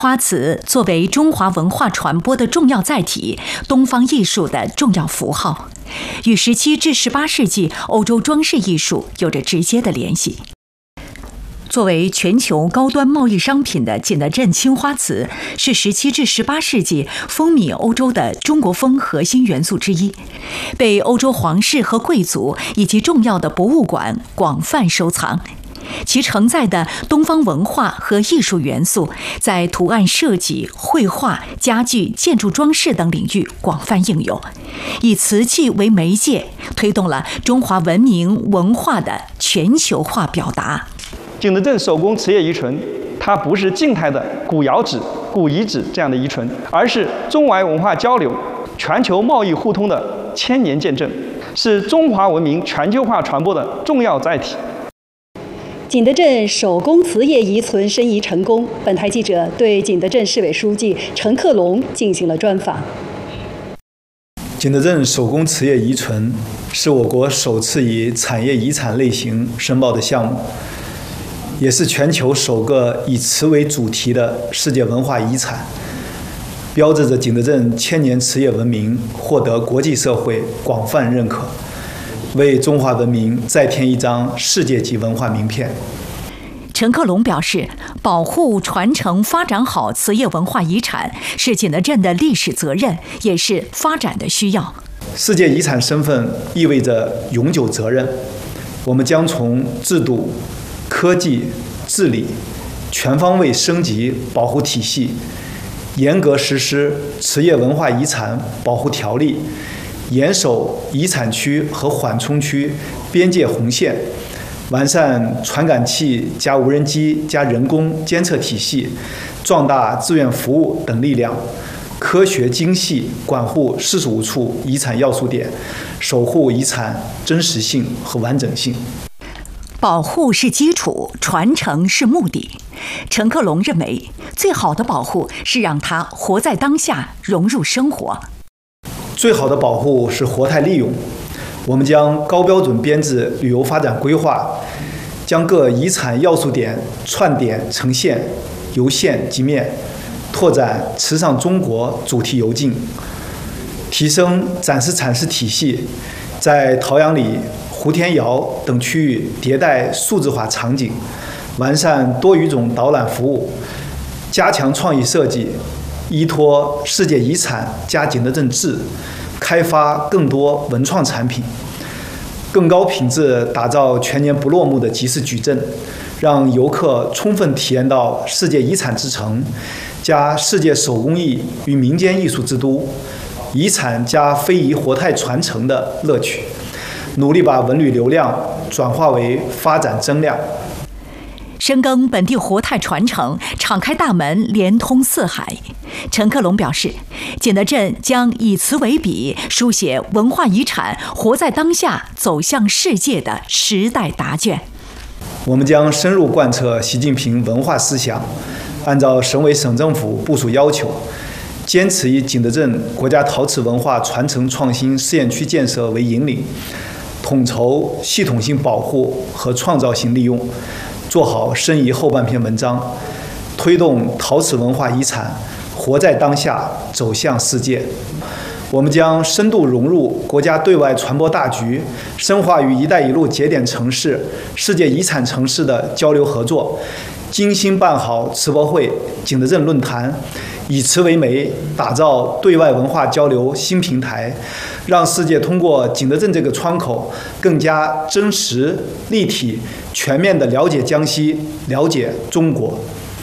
花瓷作为中华文化传播的重要载体，东方艺术的重要符号，与17至18世纪欧洲装饰艺术有着直接的联系。作为全球高端贸易商品的景德镇青花瓷，是17至18世纪风靡欧洲的中国风核心元素之一，被欧洲皇室和贵族以及重要的博物馆广泛收藏。其承载的东方文化和艺术元素，在图案设计、绘画、家具、建筑装饰等领域广泛应用，以瓷器为媒介，推动了中华文明文化的全球化表达。 景德镇手工瓷业遗存，它不是静态的古窑址、古遗址这样的遗存，而是中外文化交流、全球贸易互通的千年见证，是中华文明全球化传播的重要载体。 景德镇手工瓷业遗存申遗成功，本台记者对景德镇市委书记陈克隆进行了专访。 景德镇手工瓷业遗存是我国首次以产业遗产类型申报的项目，也是全球首个以瓷为主题的世界文化遗产，标志着景德镇千年瓷业文明获得国际社会广泛认可，为中华文明再添一张世界级文化名片。 陈克隆表示，保护、传承、发展好瓷业文化遗产是景德镇的历史责任，也是发展的需要。 世界遗产身份意味着永久责任，我们将从制度、科技、治理全方位升级保护体系，严格实施瓷业文化遗产保护条例，严守遗产区和缓冲区边界红线，完善传感器加无人机加人工监测体系，壮大志愿服务等力量，科学精细管护45处遗产要素点，守护遗产真实性和完整性。 保护是基础，传承是目的。陈克隆认为，最好的保护是让它活在当下，融入生活。 最好的保护是活态利用。我们将高标准编制旅游发展规划，将各遗产要素点串点成线、游线及面，拓展瓷上中国主题游径，提升展示阐释体系，在陶阳里、胡田窑等区域迭代数字化场景，完善多语种导览服务，加强创意设计，依托世界遗产加景德镇志，开发更多文创产品，更高品质打造全年不落幕的集市矩阵，让游客充分体验到世界遗产之城加世界手工艺与民间艺术之都，遗产加非遗活态传承的乐趣，努力把文旅流量转化为发展增量。 深耕本地活态传承，敞开大门，连通四海。陈克隆表示，景德镇将以瓷为笔，书写文化遗产活在当下、走向世界的时代答卷。 我们将深入贯彻习近平文化思想，按照省委省政府部署要求，坚持以景德镇国家陶瓷文化传承创新试验区建设为引领，统筹系统性保护和创造性利用，做好申遗后半篇文章，推动陶瓷文化遗产活在当下，走向世界。我们将深度融入国家对外传播大局，深化与“一带一路”节点城市、世界遗产城市的交流合作，精心办好瓷博会、景德镇论坛，以瓷为媒，打造对外文化交流新平台，让世界通过景德镇这个窗口，更加真实、立体、全面地了解江西，了解中国。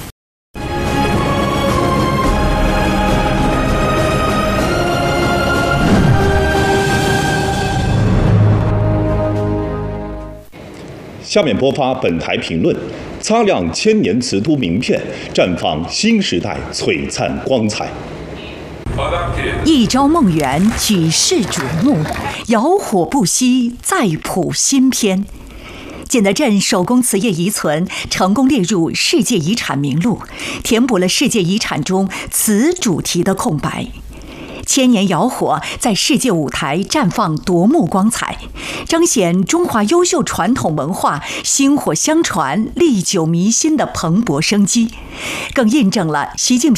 下面播发本台评论：擦亮千年瓷都名片，绽放新时代璀璨光彩。 一朝梦圆，举世瞩目，摇火不息，再谱新篇。景德镇手工瓷业遗存成功列入世界遗产名录，填补了世界遗产中瓷主题的空白。 千年窑火在世界舞台绽放夺目光彩，彰显中华优秀传统文化薪火相传、历久弥新的蓬勃生机，更印证了习近平